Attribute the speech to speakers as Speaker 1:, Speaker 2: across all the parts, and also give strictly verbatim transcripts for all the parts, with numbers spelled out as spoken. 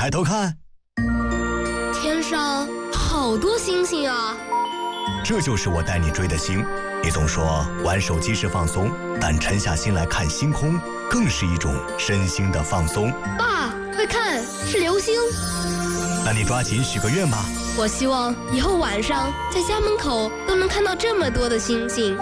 Speaker 1: 抬头看，
Speaker 2: 天上好多星星啊！
Speaker 1: 这就是我带你追的星。你总说玩手机是放松，但沉下心来看星空，更是一种身心的放松。
Speaker 2: 爸，快看，是流星！
Speaker 1: 那你抓紧许个愿吧。
Speaker 2: 我希望以后晚上在家门口都能看到这么多的星星。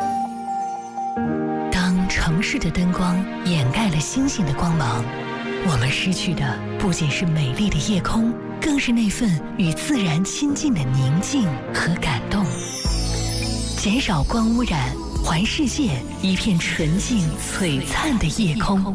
Speaker 3: 当城市的灯光掩盖了星星的光芒，我们失去的不仅是美丽的夜空，更是那份与自然亲近的宁静和感动。减少光污染，还世界一片纯净璀璨的夜空。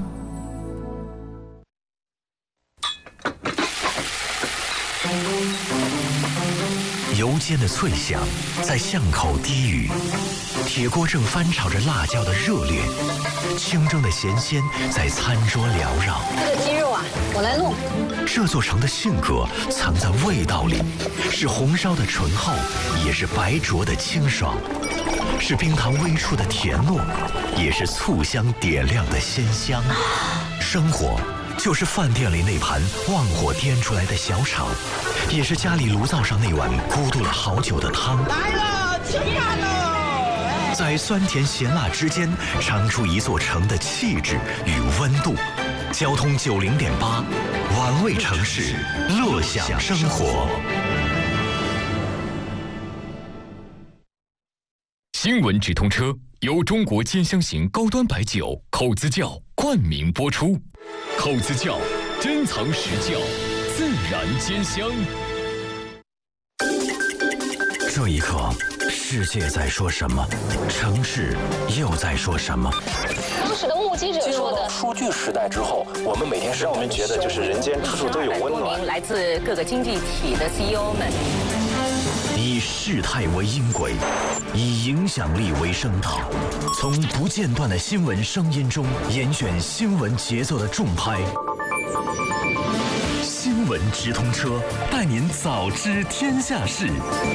Speaker 4: 油煎的脆响在巷口低语，铁锅正翻炒着辣椒的热烈，清蒸的咸鲜在餐桌缭绕。
Speaker 5: 这个鸡肉啊，我来弄。
Speaker 4: 这座城的性格藏在味道里，是红烧的醇厚，也是白灼的清爽，是冰糖微出的甜糯，也是醋香点亮的鲜香。生活就是饭店里那盘旺火颠出来的小炒，也是家里炉灶上那碗咕嘟了好久的汤。
Speaker 6: 来了，吃饭喽！
Speaker 4: 在酸甜咸辣之间，尝出一座城的气质与温度。交通九零点八，玩味城市，乐享生活。
Speaker 7: 新闻直通车由中国尖香型高端白酒口子窖冠名播出。口子窖，珍藏实窖，自然兼香。
Speaker 4: 这一刻，世界在说什么？城市又在说什么？
Speaker 5: 当时的目击者说的，
Speaker 8: 数据时代之后，我们每天让我们觉得就是人间处处都有温暖。
Speaker 5: 来自各个经济体的 C E O 们，
Speaker 4: 以事态为音轨，以影响力为声道，从不间断的新闻声音中严选新闻节奏的重拍。新闻直通车，带您早知天下事。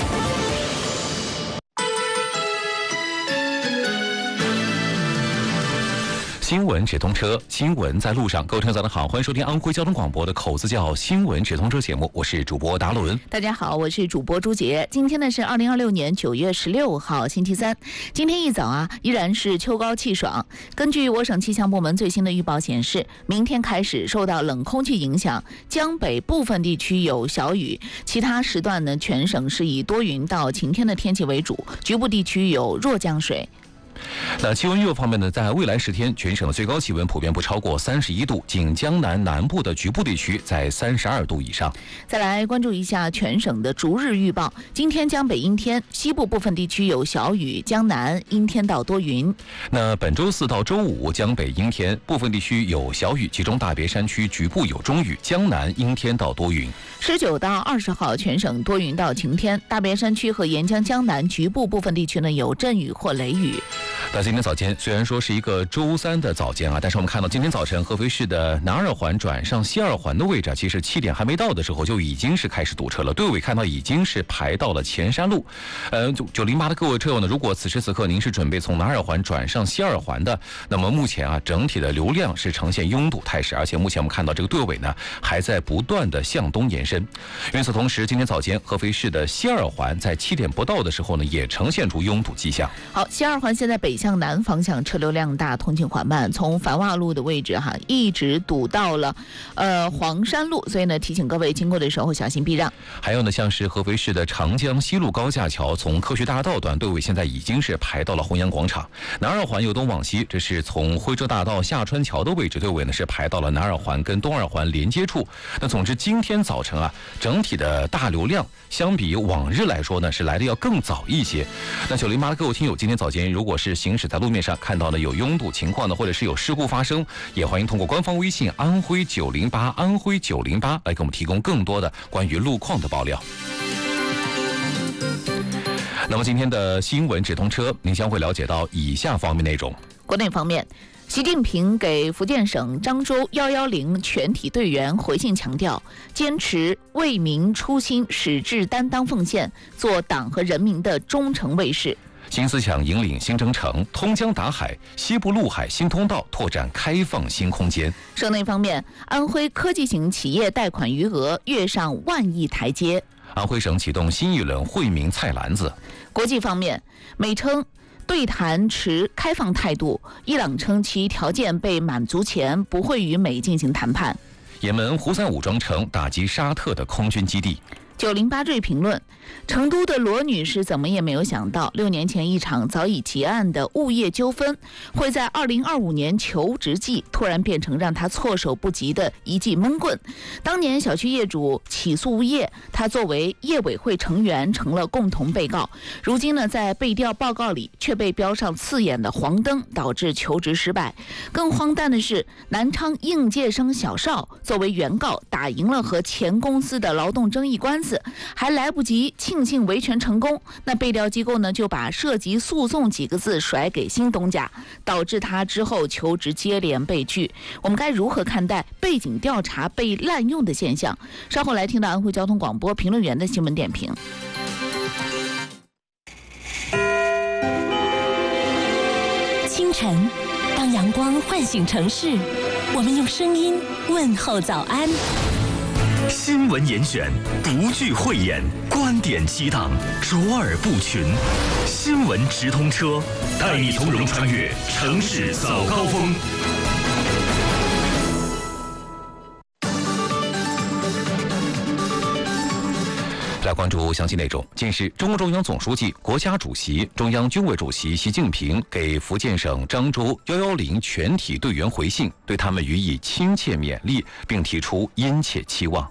Speaker 9: 新闻直通车，新闻在路上。各位听众早上好，欢迎收听安徽交通广播的口子窖新闻直通车节目，我是主播达伦。
Speaker 3: 大家好，我是主播朱杰。今天呢是二零二六年九月十六号星期三。今天一早啊，依然是秋高气爽。根据我省气象部门最新的预报显示，明天开始受到冷空气影响，江北部分地区有小雨，其他时段呢全省是以多云到晴天的天气为主，局部地区有弱降水。
Speaker 9: 那气温预报方面呢，在未来十天，全省的最高气温普遍不超过三十一度，仅江南南部的局部地区在三十二度以上。
Speaker 3: 再来关注一下全省的逐日预报，今天江北阴天，西部部分地区有小雨，江南阴天到多云。
Speaker 9: 那本周四到周五，江北阴天，部分地区有小雨，其中大别山区局部有中雨，江南阴天到多云。
Speaker 3: 十九到二十号，全省多云到晴天，大别山区和沿江江南局部部分地区呢有阵雨或雷雨。
Speaker 9: 那今天早间虽然说是一个周三的早间啊，但是我们看到今天早晨合肥市的南二环转上西二环的位置，其实七点还没到的时候就已经是开始堵车了，队尾看到已经是排到了前山路。呃，九零八的各位车友呢，如果此时此刻您是准备从南二环转上西二环的，那么目前啊整体的流量是呈现拥堵态势，而且目前我们看到这个队尾呢还在不断的向东延伸。与此同时，今天早间合肥市的西二环在七点不到的时候呢，也呈现出拥堵迹象。
Speaker 3: 好，西二环现在北向南方向车流量大，通勤缓慢，从繁华路的位置哈一直堵到了呃黄山路，所以呢提醒各位经过的时候小心避让。
Speaker 9: 还有呢，像是合肥市的长江西路高架桥从科学大道段，队尾现在已经是排到了弘扬广场。南二环由东往西，这是从徽州大道下川桥的位置，队尾呢是排到了南二环跟东二环连接处。那总之今天早晨啊，整体的大流量相比往日来说呢是来的要更早一些。那九零八的各位听友，今天早间如果是行驶在路面上看到了有拥堵情况呢，或者是有事故发生，也欢迎通过官方微信安徽九零八安徽九零八来给我们提供更多的关于路况的爆料。那么今天的新闻直通车，您将会了解到以下方面内容。
Speaker 3: 国内方面，习近平给福建省漳州一一零全体队员回信强调，坚持为民初心，矢志担当奉献，做党和人民的忠诚卫士。
Speaker 9: 金丝抢引领新征程，通江达海，西部陆海新通道拓展开放新空间。
Speaker 3: 省内方面，安徽科技型企业贷款余额跃上万亿台阶。
Speaker 9: 安徽省启动新一轮惠民菜篮子。
Speaker 3: 国际方面，美称对谈持开放态度，伊朗称其条件被满足前不会与美进行谈判。
Speaker 9: 也门胡塞武装称打击沙特的空军基地。
Speaker 3: 九零八坠评论：成都的罗女士怎么也没有想到，六年前一场早已结案的物业纠纷，会在二零二五年求职季突然变成让她措手不及的一记闷棍。当年小区业主起诉物业，她作为业委会成员成了共同被告。如今呢，在被调报告里却被标上刺眼的黄灯，导致求职失败。更荒诞的是，南昌应届生小邵作为原告打赢了和前公司的劳动争议官司。还来不及庆幸维权成功，那被调机构呢就把涉及诉讼几个字甩给新东家，导致他之后求职接连被拒。我们该如何看待背景调查被滥用的现象？稍后来听到安徽交通广播评论员的新闻点评。
Speaker 10: 清晨，当阳光唤醒城市，我们用声音问候早安。
Speaker 4: 新闻严选，不惧讳言，观点激荡，卓尔不群。新闻直通车，带你从容穿越城市早高峰。
Speaker 9: 来关注详细内容。近日，中共中央总书记、国家主席、中央军委主席习近平给福建省漳州一一零全体队员回信，对他们予以亲切勉励，并提出殷切期望。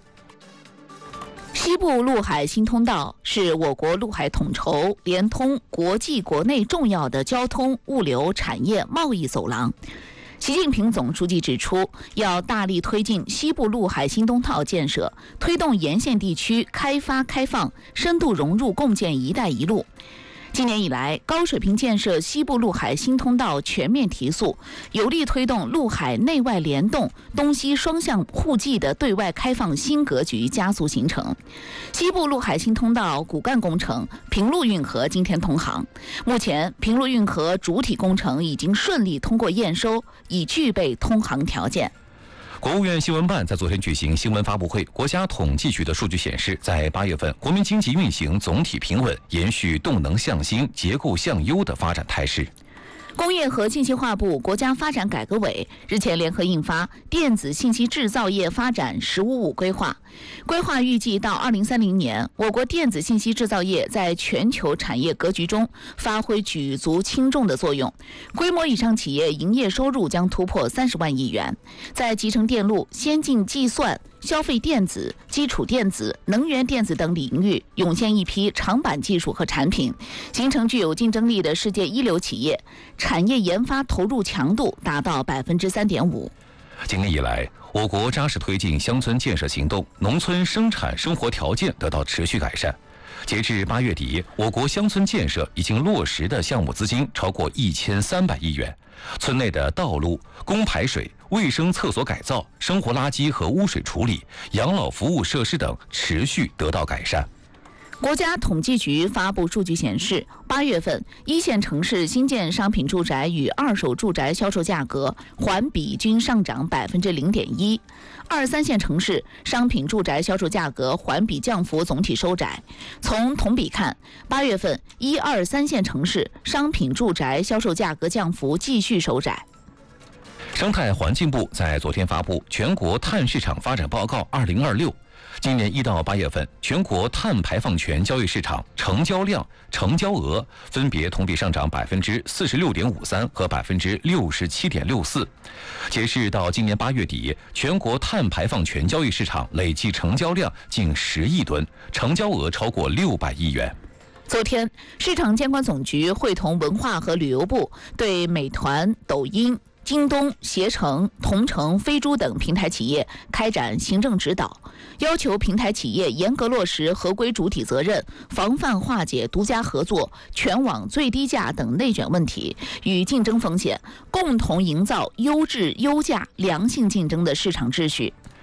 Speaker 3: 西部陆海新通道是我国陆海统筹、连通国际国内重要的交通、物流、产业、贸易走廊。习近平总书记指出，要大力推进西部陆海新通道建设，推动沿线地区开发开放，深度融入共建“一带一路”。今年以来，高水平建设西部陆海新通道全面提速，有力推动陆海内外联动、东西双向互济的对外开放新格局加速形成。西部陆海新通道骨干工程平陆运河今天通航，目前平陆运河主体工程已经顺利通过验收，已具备通航条件。
Speaker 9: 国务院新闻办在昨天举行新闻发布会，国家统计局的数据显示，在八月份，国民经济运行总体平稳，延续动能向新、结构向优的发展态势。
Speaker 3: 工业和信息化部、国家发展改革委日前联合印发《电子信息制造业发展“十五五”规划》，规划预计到二零三零年，我国电子信息制造业在全球产业格局中发挥举足轻重的作用，规模以上企业营业收入将突破三十万亿元，在集成电路、先进计算、消费电子、基础电子、能源电子等领域涌现一批长板技术和产品，形成具有竞争力的世界一流企业，产业研发投入强度达到百分之三点五。
Speaker 9: 今年以来，我国扎实推进乡村建设行动，农村生产生活条件得到持续改善。截至八月底，我国乡村建设已经落实的项目资金超过一千三百亿元，村内的道路、供排水、卫生厕所改造、生活垃圾和污水处理、养老服务设施等持续得到改善。
Speaker 3: 国家统计局发布数据显示，八月份一线城市新建商品住宅与二手住宅销售价格环比均上涨百分之零点一，二三线城市商品住宅销售价格环比降幅总体收窄。从同比看，八月份一二三线城市商品住宅销售价格降幅继续收窄。
Speaker 9: 生态环境部在昨天发布《全国碳市场发展报告二零二六》。今年一到八月份，全国碳排放权交易市场成交量、成交额分别同比上涨百分之四十六点五三和百分之六十七点六四。截至到今年八月底，全国碳排放权交易市场累计成交量近十亿吨，成交额超过六百亿元。
Speaker 3: 昨天，市场监管总局会同文化和旅游部对美团、抖音、京东、携程、同程、飞猪等平台企业开展行政指导，要求平台企业严格落实合规主体责任，防范化解独家合作、全网最低价等内卷问题与竞争风险，共同营造优质、优价、良性竞争的市场秩序。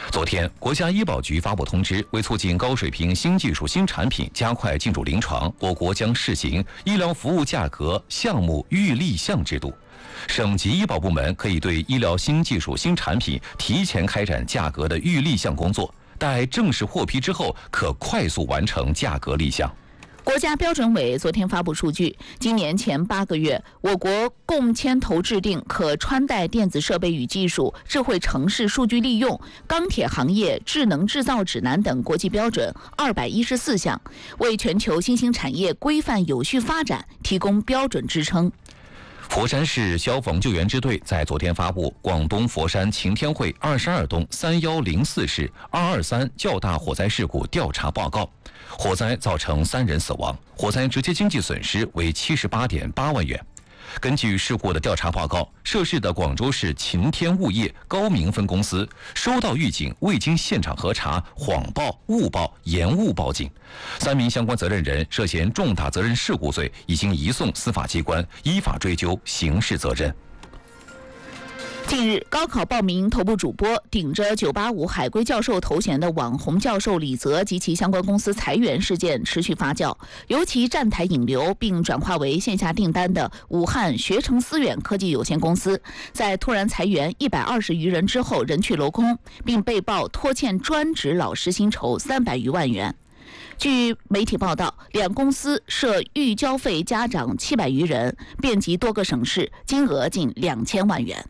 Speaker 9: 昨天，国家医保局发布通知，为促进高水平新技术新产品加快进入临床，我国将试行医疗服务价格项目预立项制度。省级医保部门可以对医疗新技术新产品提前开展价格的预立项工作，待正式获批之后，可快速完成价格立项。
Speaker 3: 国家标准委昨天发布数据，今年前八个月，我国共牵头制定可穿戴电子设备与技术、智慧城市数据利用、钢铁行业智能制造指南等国际标准二百一十四项，为全球新兴产业规范有序发展提供标准支撑。
Speaker 9: 佛山市消防救援支队在昨天发布广东佛山晴天汇二十二栋三一零四室二二三较大火灾事故调查报告，火灾造成三人死亡，火灾直接经济损失为七十八点八万元。根据事故的调查报告，涉事的广州市晴天物业高明分公司收到预警，未经现场核查，谎报、误报、延误报警，三名相关责任人涉嫌重大责任事故罪，已经移送司法机关依法追究刑事责任。
Speaker 3: 近日，高考报名头部主播顶着九八五海归教授头衔的网红教授李泽及其相关公司裁员事件持续发酵，尤其站台引流并转化为线下订单的武汉学成思远科技有限公司，在突然裁员一百二十余人之后人去楼空，并被曝拖欠专职老师薪酬三百余万元。据媒体报道，两公司涉预交费家长七百余人，遍及多个省市，金额近两千万元。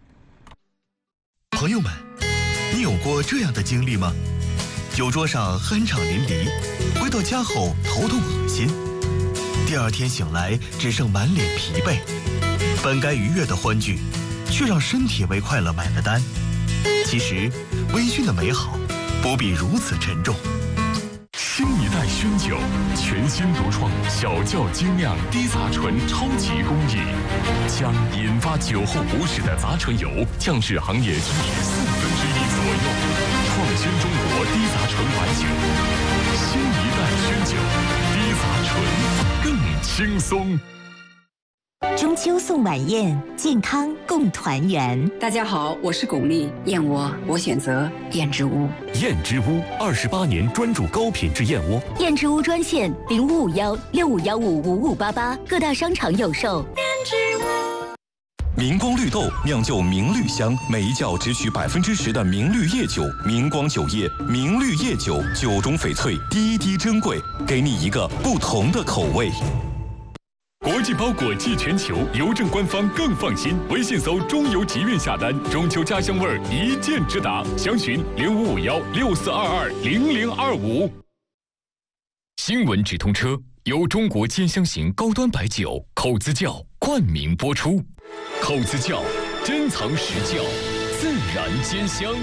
Speaker 1: 朋友们，你有过这样的经历吗？酒桌上酣畅淋漓，回到家后头痛恶心，第二天醒来只剩满脸疲惫，本该愉悦的欢聚，却让身体为快乐买了单。其实，微醺的美好不必如此沉重。
Speaker 7: 新一代熏酒，全新独创小窖精酿低杂醇超级工艺，将引发酒后不适的杂醇油降至行业均值四分之一左右，创新中国低杂醇白酒。新一代熏酒，低杂醇更轻松。
Speaker 10: 中秋送晚宴，健康共团圆。
Speaker 5: 大家好，我是巩俐，燕窝我选择燕之屋。
Speaker 7: 燕之屋二十八年专注高品质燕窝。
Speaker 10: 燕之屋专线零五五幺六五幺五五五八八，各大商场有售。燕之屋。
Speaker 11: 明光绿豆酿就明绿香，每一窖只取百分之十的明绿叶酒。明光酒业明绿叶酒，酒中翡翠，滴滴珍贵，给你一个不同的口味。
Speaker 7: 国际包裹寄全球，邮政官方更放心。微信搜中邮集运下单，中秋家乡味儿一键直达。详询零五五幺六四二二零零二五。新闻直通车由中国兼香型高端白酒口子窖冠名播出。口子窖珍藏实窖，自然兼香。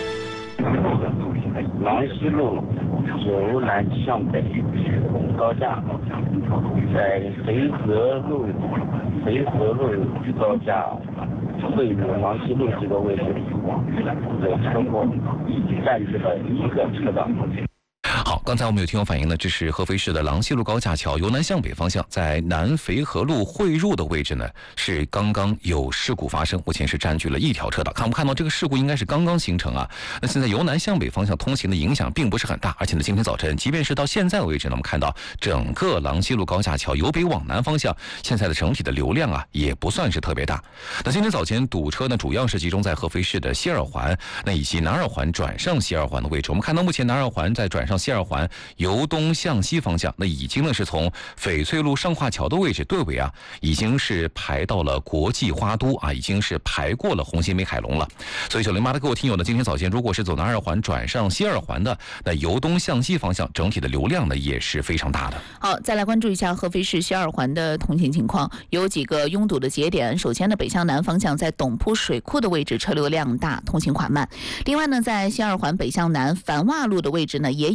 Speaker 12: 廊西路由南向北高架，在肥泽路肥泽路高架汇入廊西路这个位置，有超过占据了一个车道。
Speaker 9: 好，刚才我们有听友反映呢，这是合肥市的廊西路高架桥由南向北方向，在南肥河路汇入的位置呢，是刚刚有事故发生，目前是占据了一条车道。看我们看到这个事故应该是刚刚形成啊，那现在由南向北方向通行的影响并不是很大，而且呢，今天早晨即便是到现在为止呢，我们看到整个廊西路高架桥由北往南方向，现在的整体的流量啊也不算是特别大。那今天早前堵车呢，主要是集中在合肥市的西二环，那以及南二环转上西二环的位置。我们看到目前南二环在转上西二环由东向西方向，那已经呢是从翡翠路上化桥的位置队尾啊，已经是排到了国际花都啊，已经是排过了红星美凯龙了。所以九零八的各位听友呢，今天早前如果是走南二环转上西二环的，那由东向西方向整体的流量呢也是非常大的。
Speaker 3: 好，再来关注一下合肥市西二环的通行情况，有几个拥堵的节点。首先呢，北向南方向在董铺水库的位置车流量大，通行缓慢。另外呢，在西二环北向南繁洼路的位置呢，也有一个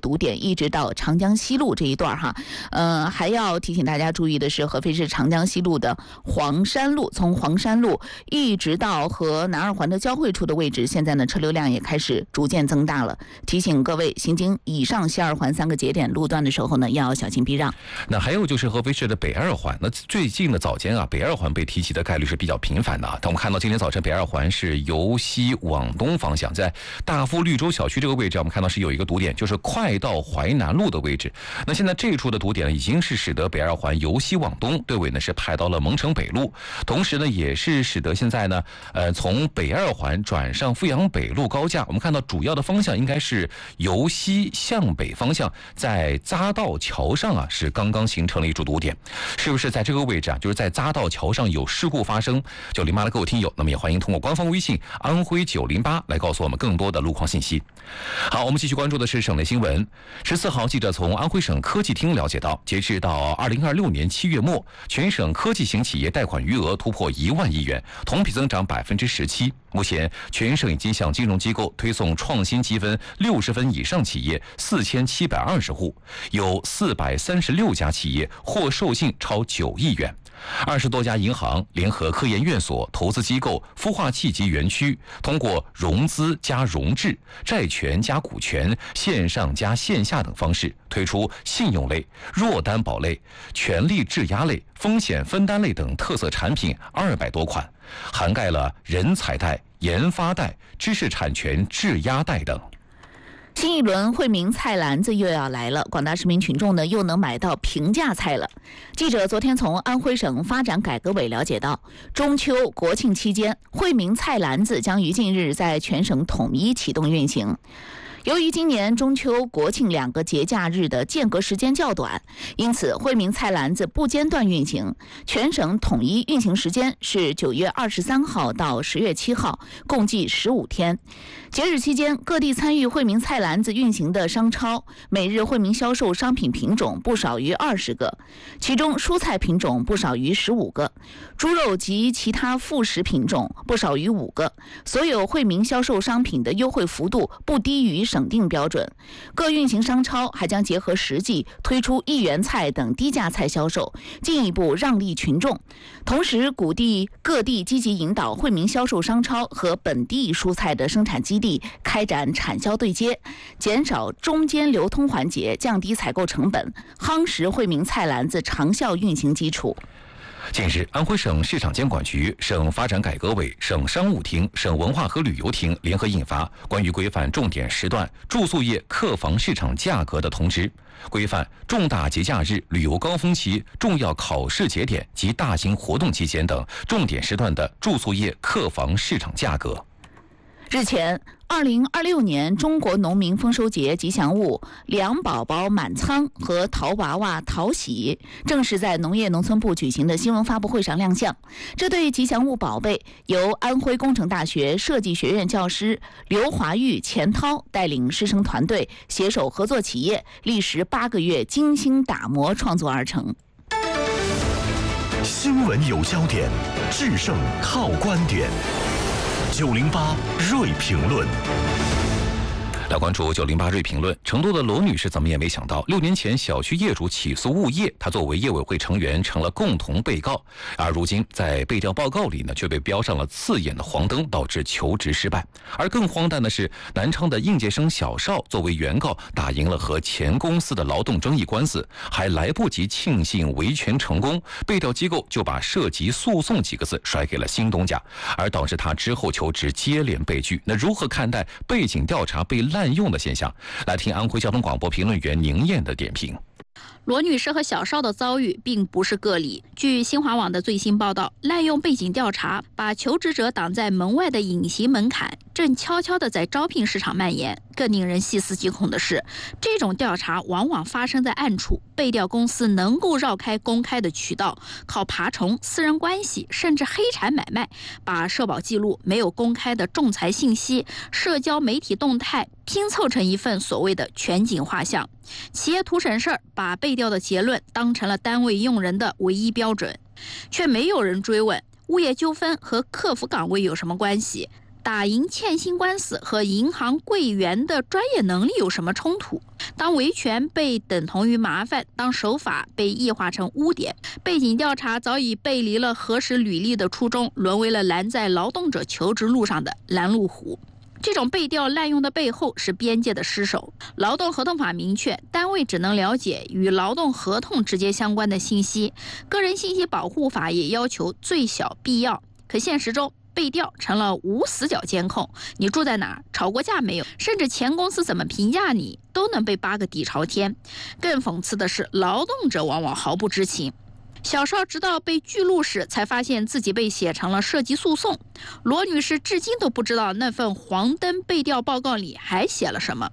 Speaker 3: 堵点，一直到长江西路这一段哈。呃，还要提醒大家注意的是，合肥市长江西路的黄山路，从黄山路一直到和南二环的交汇处的位置，现在呢车流量也开始逐渐增大了。提醒各位行经以上西二环三个节点路段的时候呢，要小心避让。
Speaker 9: 那还有就是合肥市的北二环，那最近的早间啊，北二环被提及的概率是比较频繁的啊。但我们看到今天早晨北二环是由西往东方向，在大富绿洲小区这个位置，我们看到是有一个堵点，就是快到淮南路的位置。那现在这一处的堵点呢，已经是使得北二环由西往东队尾呢是排到了蒙城北路，同时呢也是使得现在呢，呃，从北二环转上阜阳北路高架，我们看到主要的方向应该是由西向北方向，在匝道桥上啊是刚刚形成了一处堵点，是不是在这个位置啊？就是在匝道桥上有事故发生？九零八的各位听友，那么也欢迎通过官方微信安徽九零八来告诉我们更多的路况信息。好，我们继续关注的是省内新闻。十四号，记者从安徽省科技厅了解到，截至到二零二六年七月末，全省科技型企业贷款余额突破一万亿元，同比增长百分之十七。目前，全省已经向金融机构推送创新积分六十分以上企业四千七百二十户，有四百三十六家企业获授信超九亿元。二十多家银行、联合科研院所、投资机构、孵化器及园区，通过融资加融质、债权加股权、线上加线下等方式，推出信用类、弱担保类、权利质押类、风险分担类等特色产品二百多款，涵盖了人才贷、研发贷、知识产权质押贷等。
Speaker 3: 新一轮惠民菜篮子又要来了，广大市民群众呢又能买到平价菜了。记者昨天从安徽省发展改革委了解到，中秋国庆期间，惠民菜篮子将于近日在全省统一启动运行。由于今年中秋、国庆两个节假日的间隔时间较短，因此惠民菜篮子不间断运行。全省统一运行时间是九月二十三号到十月七号，共计十五天。节日期间，各地参与惠民菜篮子运行的商超，每日惠民销售商品品种不少于二十个，其中蔬菜品种不少于十五个，猪肉及其他副食品种不少于五个。所有惠民销售商品的优惠幅度不低于省定标准。各运行商超还将结合实际推出一元菜等低价菜销售，进一步让利群众。同时，鼓励各地积极引导惠民销售商超和本地蔬菜的生产基地开展产销对接，减少中间流通环节，降低采购成本，夯实惠民菜篮子长效运行基础。
Speaker 9: 近日，安徽省市场监管局、省发展改革委、省商务厅、省文化和旅游厅联合印发《关于规范重点时段住宿业客房市场价格的通知》，规范重大节假日、旅游高峰期、重要考试节点及大型活动期间等重点时段的住宿业客房市场价格。
Speaker 3: 日前，二零二六年中国农民丰收节吉祥物粮宝宝满仓和淘娃娃淘喜正式在农业农村部举行的新闻发布会上亮相。这对吉祥物宝贝由安徽工程大学设计学院教师刘华玉、钱涛带领师生团队携手合作企业，历时八个月精心打磨创作而成。
Speaker 4: 新闻有焦点，制胜靠观点。九零八锐评论，
Speaker 9: 来关注九零八锐评论。成都的罗女士怎么也没想到，六年前小区业主起诉物业，她作为业委会成员成了共同被告，而如今在被调报告里呢，却被标上了刺眼的黄灯，导致求职失败。而更荒诞的是，南昌的应届生小邵作为原告，打赢了和前公司的劳动争议官司，还来不及庆幸维权成功，被调机构就把涉及诉讼几个字甩给了新东家，而导致他之后求职接连被拒。那如何看待背景调查被滥用的现象？来听安徽交通广播评论员宁燕的点评。
Speaker 13: 罗女士和小邵的遭遇并不是个例。据新华网的最新报道，滥用背景调查，把求职者挡在门外的隐形门槛，正悄悄地在招聘市场蔓延。更令人细思极恐的是，这种调查往往发生在暗处，被调公司能够绕开公开的渠道，靠爬虫、私人关系，甚至黑产买卖，把社保记录、没有公开的仲裁信息、社交媒体动态拼凑成一份所谓的全景画像。企业图省事儿，把被调的结论当成了单位用人的唯一标准，却没有人追问物业纠纷和客服岗位有什么关系。 打赢欠薪官司和银行柜员的专业能力有什么冲突？当维权被等同于麻烦，当守法被异化成污点，背景调查早已背离了核实履历的初衷，沦为了拦在劳动者求职路上的拦路虎。这种被调滥用的背后是边界的失守。劳动合同法明确，单位只能了解与劳动合同直接相关的信息。个人信息保护法也要求最小必要。可现实中，被调成了无死角监控，你住在哪儿，吵过架没有，甚至前公司怎么评价你，都能被扒个底朝天。更讽刺的是，劳动者往往毫不知情。小邵直到被拒录时才发现自己被写成了涉及诉讼。罗女士至今都不知道那份黄灯被调报告里还写了什么。